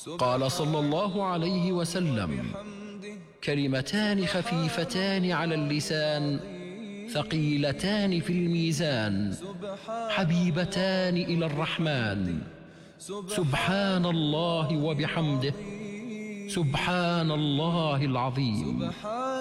قال صلى الله عليه وسلم: كلمتان خفيفتان على اللسان ثقيلتان في الميزان حبيبتان إلى الرحمن، سبحان الله وبحمده، سبحان الله العظيم.